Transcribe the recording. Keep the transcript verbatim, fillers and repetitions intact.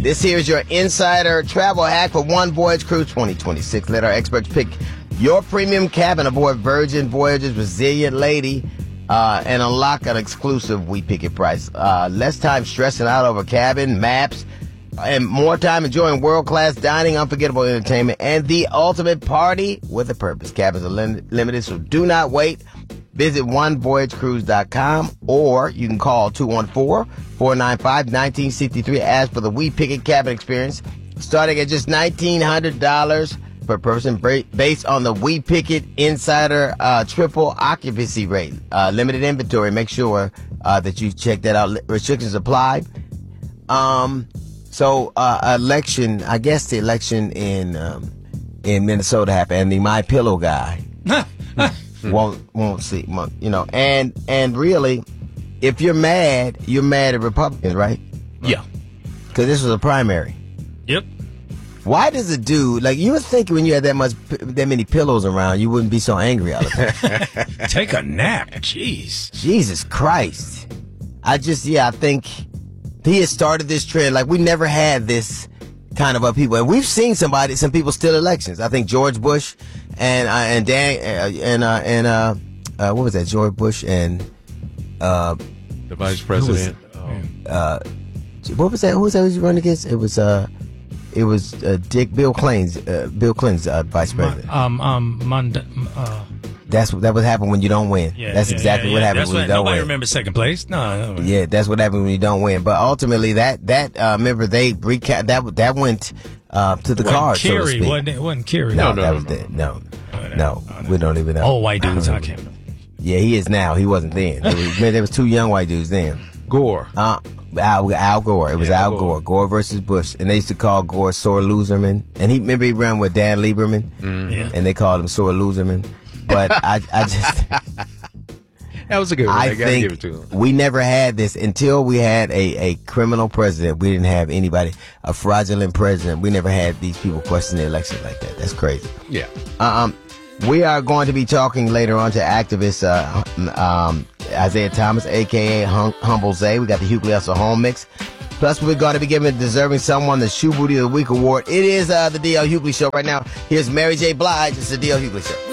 This here is your insider travel hack for One Voyage Cruise twenty twenty-six. Let our experts pick your premium cabin aboard Virgin Voyages Resilient Lady uh, and unlock an exclusive We Pick It price. Uh, less time stressing out over cabin, maps, and more time enjoying world-class dining, unforgettable entertainment, and the ultimate party with a purpose. Cabins are lim- limited, so do not wait. Visit one voyage cruise dot com or you can call two one four, four nine five, one nine six three. Ask for the We Pick It cabin experience, starting at just nineteen hundred dollars per person, based on the We Pick It Insider uh, triple occupancy rate. Uh, limited inventory. Make sure uh, that you check that out. Restrictions apply. Um, so uh, election. I guess the election in um, in Minnesota happened, and the My Pillow guy. won't won't see, you know, and and really, if you're mad, you're mad at Republicans, right? Yeah, because this was a primary. Yep. Why does a dude like you would think when you had that much that many pillows around, you wouldn't be so angry all the time? Take a nap, jeez. Jesus Christ! I just yeah, I think he has started this trend. Like we never had this kind of upheaval, and we've seen somebody, some people steal elections. I think George Bush. And uh, and Dan uh, and uh, and uh, uh, what was that? George Bush and uh, the vice president. Was, uh, what was that? Who was that? Who was running against? It was uh, it was uh, Dick Bill Clinton's uh, Bill Clinton's uh, vice president. Um um Mond- uh, That's what that would happen when you don't win. Yeah, that's yeah, exactly yeah, what yeah. happens That's when what, you don't nobody win. remembers second place. No, no. Yeah, that's what happens when you don't win. But ultimately, that that uh, remember they recap that that went uh, to the cards. Kerry, so to speak. wasn't it? Wasn't Kerry? No, No, no, that no, was no. dead. No. Oh, No, oh, no. we don't even know. Old white dudes, I can't. Yeah, he is now. He wasn't then. There was, man, there was two young white dudes then. Gore. Uh, Al, Al Gore. It was Yeah, Al Gore. Gore. Gore versus Bush. And they used to call Gore Sore Loserman. And he remember he ran with Dan Lieberman. Mm-hmm. Yeah. And they called him Sore Loserman. But I, I just... That was a good one. I I gotta give it think to him. we never had this until we had a, a criminal president. We didn't have anybody, a fraudulent president. We never had these people question the election like that. That's crazy. Yeah. Um, we are going to be talking later on to activist uh, um, Isaiah Thomas, a k a. Hum- Humble Zay. We got the Hughley Hustle Home Mix. Plus, we're going to be giving Deserving Someone the Shoe Booty of the Week award. It is uh, the D L Hughley Show right now. Here's Mary J. Blige. It's the D L Hughley Show.